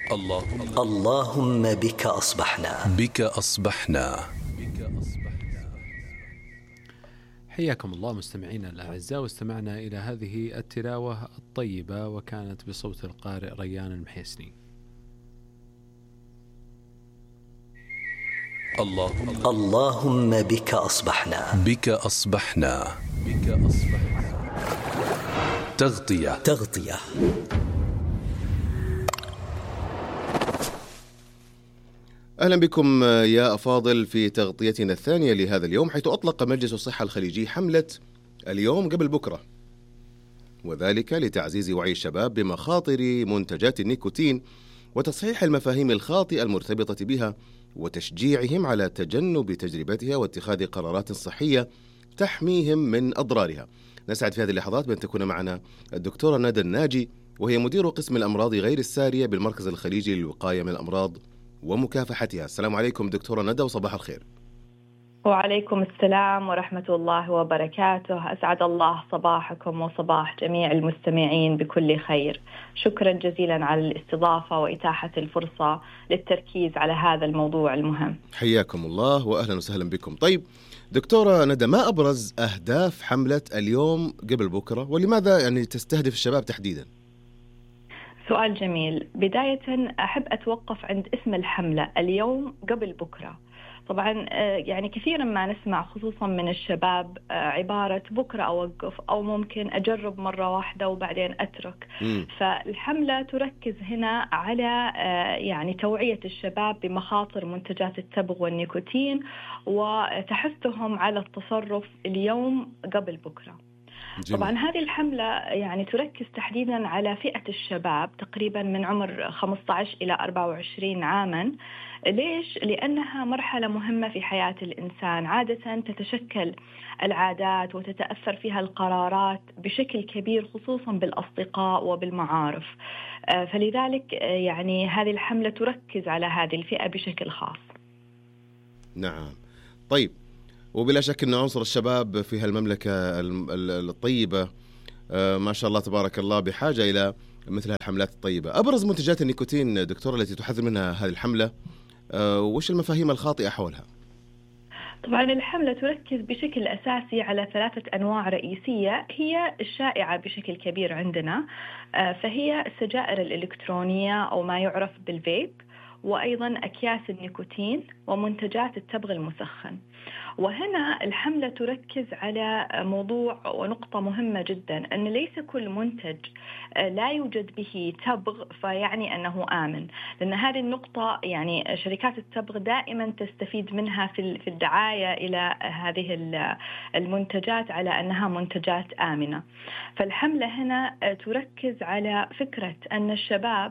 اللهم بك أصبحنا. حياكم الله مستمعينا الأعزاء، واستمعنا إلى هذه التلاوة الطيبة وكانت بصوت القارئ ريان المحيسني. اللهم بك أصبحنا. تغطية. أهلا بكم يا أفاضل في تغطيتنا الثانية لهذا اليوم، حيث أطلق مجلس الصحة الخليجي حملة اليوم قبل بكرة، وذلك لتعزيز وعي الشباب بمخاطر منتجات النيكوتين وتصحيح المفاهيم الخاطئة المرتبطة بها وتشجيعهم على تجنب تجربتها واتخاذ قرارات صحية تحميهم من أضرارها. نسعد في هذه اللحظات بأن تكون معنا الدكتورة ندى الناجي، وهي مدير قسم الأمراض غير السارية بالمركز الخليجي للوقاية من الأمراض ومكافحتها. السلام عليكم دكتورة ندى وصباح الخير. وعليكم السلام ورحمة الله وبركاته. أسعد الله صباحكم وصباح جميع المستمعين بكل خير. شكرا جزيلا على الاستضافة وإتاحة الفرصة للتركيز على هذا الموضوع المهم. حياكم الله وأهلا وسهلا بكم. طيب دكتورة ندى، ما أبرز أهداف حملة اليوم قبل بكرة، ولماذا تستهدف الشباب تحديدا؟ سؤال جميل. بداية أحب أتوقف عند اسم الحملة اليوم قبل بكرة. طبعا كثيرا ما نسمع خصوصا من الشباب عبارة بكرة أوقف، أو ممكن أجرب مرة واحدة وبعدين أترك. فالحملة تركز هنا على توعية الشباب بمخاطر منتجات التبغ والنيكوتين وتحثهم على التصرف اليوم قبل بكرة. جميل. طبعا هذه الحملة تركز تحديدا على فئة الشباب تقريبا من عمر 15 إلى 24 عاما. ليش؟ لأنها مرحلة مهمة في حياة الإنسان. عادة تتشكل العادات وتتأثر فيها القرارات بشكل كبير، خصوصا بالأصدقاء وبالمعارف. فلذلك هذه الحملة تركز على هذه الفئة بشكل خاص. نعم. طيب، وبلا شك أن عنصر الشباب في هالمملكة الطيبة ما شاء الله تبارك الله بحاجة إلى مثل الحملات الطيبة. أبرز منتجات النيكوتين دكتورة التي تحذر منها هذه الحملة، وش المفاهيم الخاطئة حولها؟ طبعا الحملة تركز بشكل أساسي على 3 أنواع رئيسية هي الشائعة بشكل كبير عندنا، فهي السجائر الإلكترونية أو ما يعرف بالفيب، وأيضا أكياس النيكوتين ومنتجات التبغ المسخن. وهنا الحملة تركز على موضوع ونقطة مهمة جدا، أن ليس كل منتج لا يوجد به تبغ فيعني أنه آمن، لأن هذه النقطة شركات التبغ دائما تستفيد منها في الدعاية إلى هذه المنتجات على أنها منتجات آمنة. فالحملة هنا تركز على فكرة أن الشباب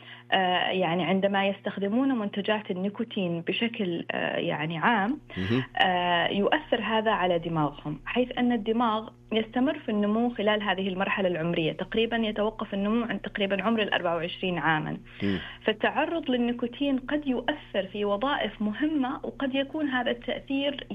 عندما يستخدمون منتجات النيكوتين بشكل عام يؤثر هذا على دماغهم، حيث أن الدماغ يستمر في النمو خلال هذه المرحلة العمرية. تقريبا يتوقف النمو عند تقريبا عمر 24 عاما. فالتعرض للنيكوتين قد يؤثر في وظائف مهمة، وقد يكون هذا التأثير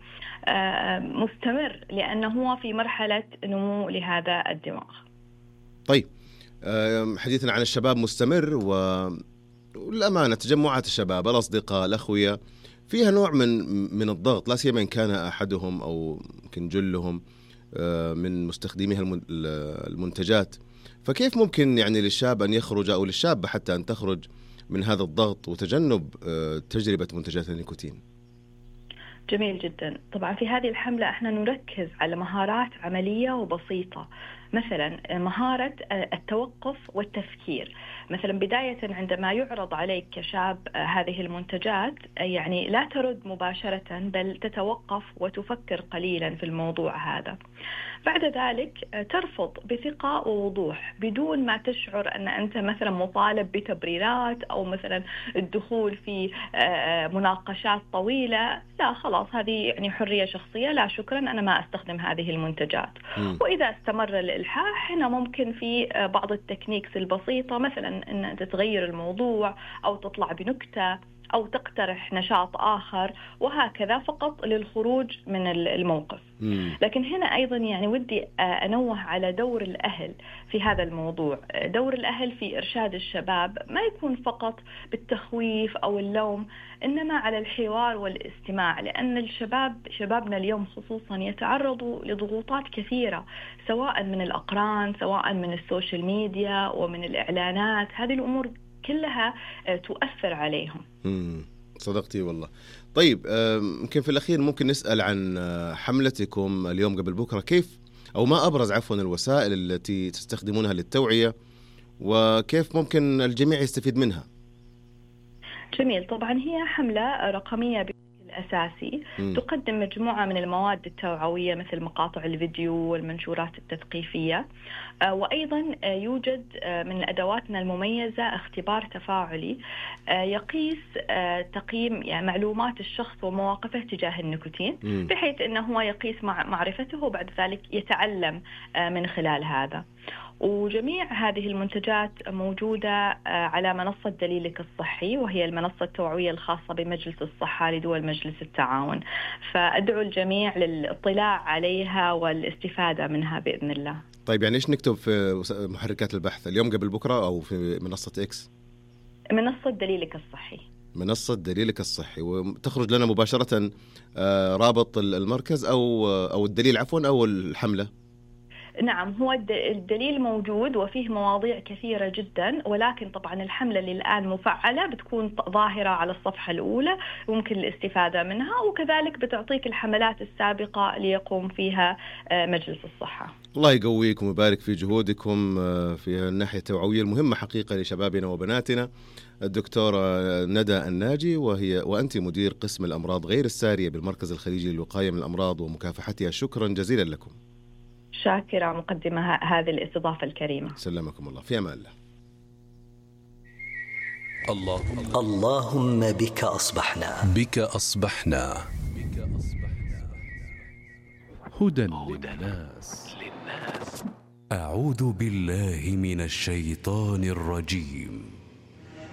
مستمر لأنه هو في مرحلة نمو لهذا الدماغ. طيب، حديثنا عن الشباب مستمر، والأمانة تجمعات الشباب الأصدقاء الأخوية فيها نوع من الضغط، لا سيما إن كان أحدهم أو يمكن جلهم من مستخدميها المنتجات. فكيف ممكن للشاب أن يخرج، أو للشاب حتى أن تخرج من هذا الضغط وتجنب تجربة منتجات النيكوتين؟ جميل جدا. طبعا في هذه الحملة احنا نركز على مهارات عملية وبسيطة، مثلا مهارة التوقف والتفكير. مثلا بداية عندما يعرض عليك كشاب هذه المنتجات لا ترد مباشرة، بل تتوقف وتفكر قليلا في الموضوع هذا. بعد ذلك ترفض بثقة ووضوح بدون ما تشعر أن أنت مثلا مطالب بتبريرات أو مثلا الدخول في مناقشات طويلة. لا، خلاص هذه حرية شخصية، لا شكرا أنا ما أستخدم هذه المنتجات. وإذا استمر الإلحاح هنا ممكن في بعض التكنيكس البسيطة، مثلا أن تتغير الموضوع أو تطلع بنكتة أو تقترح نشاط آخر، وهكذا فقط للخروج من الموقف. لكن هنا أيضا يعني ودي أنوه على دور الأهل في هذا الموضوع. دور الأهل في إرشاد الشباب ما يكون فقط بالتخويف أو اللوم، إنما على الحوار والاستماع، لأن شبابنا اليوم خصوصا يتعرضوا لضغوطات كثيرة، سواء من الأقران، سواء من السوشيال ميديا ومن الإعلانات. هذه الأمور كلها تؤثر عليهم. صدقتي والله. طيب يمكن في الأخير ممكن نسأل عن حملتكم اليوم قبل بكرة، كيف أو ما أبرز عفوا الوسائل التي تستخدمونها للتوعية، وكيف ممكن الجميع يستفيد منها؟ جميل. طبعا هي حملة رقمية بشكل أساسي، تقدم مجموعة من المواد التوعوية مثل مقاطع الفيديو والمنشورات التثقيفية، وأيضا يوجد من أدواتنا المميزة اختبار تفاعلي يقيس تقييم يعني معلومات الشخص ومواقفه تجاه النيكوتين، بحيث أنه هو يقيس معرفته وبعد ذلك يتعلم من خلال هذا. وجميع هذه المنتجات موجودة على منصة دليلك الصحي، وهي المنصة التوعوية الخاصة بمجلس الصحة لدول مجلس التعاون، فأدعو الجميع للاطلاع عليها والاستفادة منها بإذن الله. طيب يعني إيش نكتب في محركات البحث اليوم قبل بكرة أو في منصة إكس؟ منصة دليلك الصحي. منصة دليلك الصحي، وتخرج لنا مباشرة رابط المركز أو الدليل عفوا أو الحملة؟ نعم، هو الدليل موجود وفيه مواضيع كثيرة جدا، ولكن طبعا الحملة اللي الآن مفعلة بتكون ظاهرة على الصفحة الأولى وممكن الاستفادة منها، وكذلك بتعطيك الحملات السابقة ليقوم فيها مجلس الصحة. الله يقويكم ويبارك في جهودكم في الناحية التوعوية المهمة حقيقة لشبابنا وبناتنا. الدكتورة ندى الناجي، وأنت مدير قسم الأمراض غير السارية بالمركز الخليجي للوقاية من الأمراض ومكافحتها، شكرا جزيلا لكم. شاكرة مقدمة هذه الاستضافة الكريمة. سلمكم الله، في أمان الله. اللهم بك أصبحنا هدى للناس. أعوذ بالله من الشيطان الرجيم.